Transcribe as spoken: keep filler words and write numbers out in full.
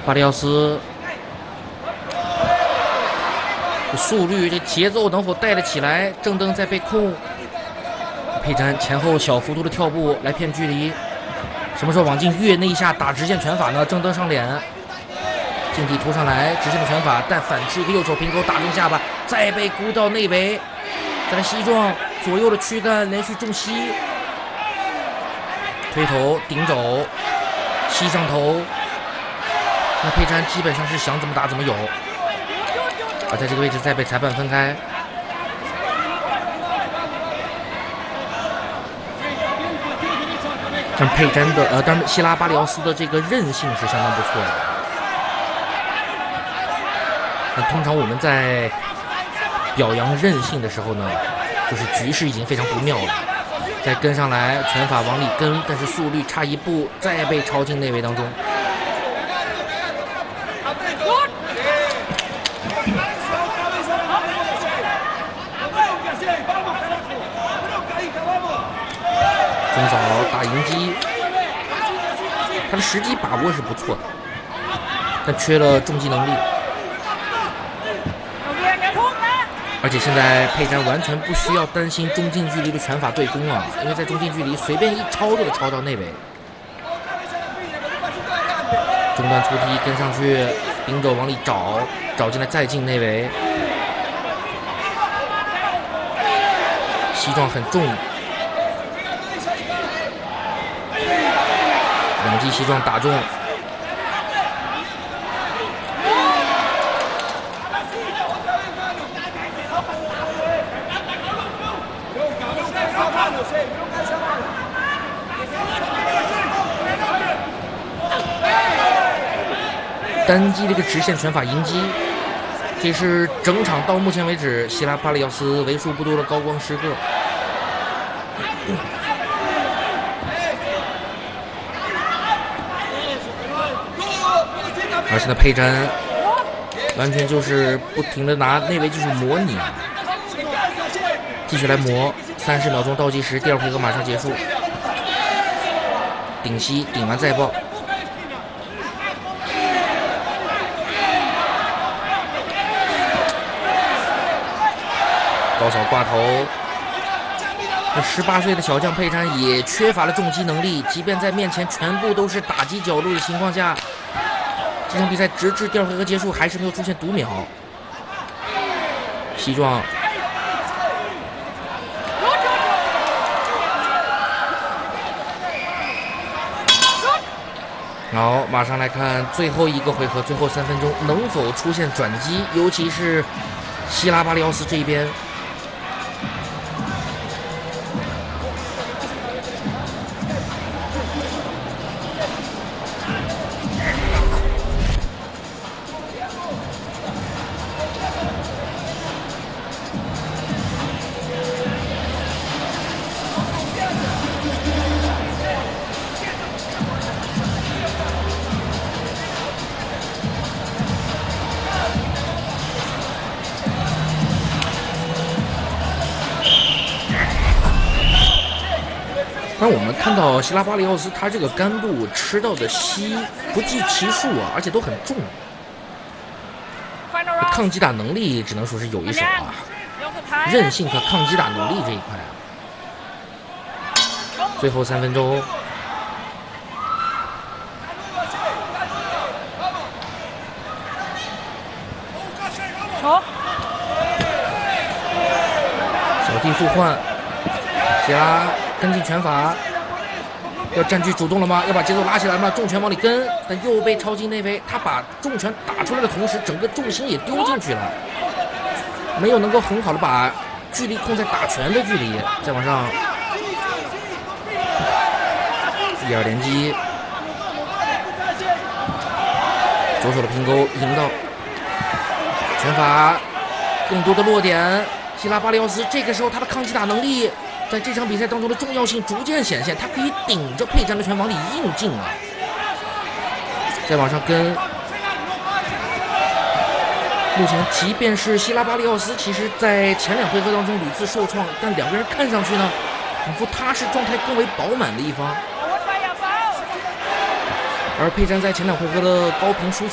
巴里奥斯速率这节奏能否带得起来？正蹬在被控，佩詹前后小幅度的跳步来骗距离，什么时候往进越那一下打直线拳法呢？正蹬上脸，近体突上来直线的拳法，但反吃一个右手平勾打中下巴，再被箍到内围，再来膝撞左右的躯干连续重膝，推头顶肘，膝上头。那佩詹基本上是想怎么打怎么有。而在这个位置再被裁判分开，但佩詹的呃，当然希拉巴里奥斯的这个韧性是相当不错的。那通常我们在表扬韧性的时候呢，就是局势已经非常不妙了，再跟上来拳法往里跟，但是速率差一步，再被抄进内围当中。中早打迎击，他的时机把握是不错的，但缺了重击能力。而且现在佩詹完全不需要担心中近距离的拳法对攻啊，因为在中近距离随便一抄就能抄到内围。中段粗踢跟上去，顶肘往里找，找进来再进内围，膝撞很重。两记膝撞打中，单击的一个直线拳法迎击，这是整场到目前为止希拉巴里奥斯为数不多的高光时刻。嗯而现在佩詹完全就是不停的拿内围技术模拟，继续来磨，三十秒钟倒计时，第二回合马上结束。顶膝顶完再抱，高扫挂头。这十八岁的小将佩詹也缺乏了重击能力，即便在面前全部都是打击角度的情况下，这场比赛直至第二回合结束还是没有出现读秒。膝撞，好，马上来看最后一个回合，最后三分钟能否出现转机，尤其是希拉巴里奥斯这一边。但我们看到希拉巴里奥斯他这个杆部吃到的膝不计其数啊，而且都很重，抗击打能力只能说是有一手啊，韧性和抗击打能力这一块啊。最后三分钟，小弟互换，希拉跟进拳法，要占据主动了吗？要把节奏拉起来吗？重拳往里跟，但又被抄进内围。他把重拳打出来的同时，整个重心也丢进去了，没有能够很好的把距离控在打拳的距离。再往上，一二连击，左手的平勾引到拳法，更多的落点。希拉巴里奥斯这个时候他的抗击打能力在这场比赛当中的重要性逐渐显现，他可以顶着佩詹的拳往里硬进啊，再往上跟。目前即便是希拉巴里奥斯，其实在前两回合当中屡次受创，但两个人看上去呢，仿佛他是状态更为饱满的一方，而佩詹在前两回合的高频输出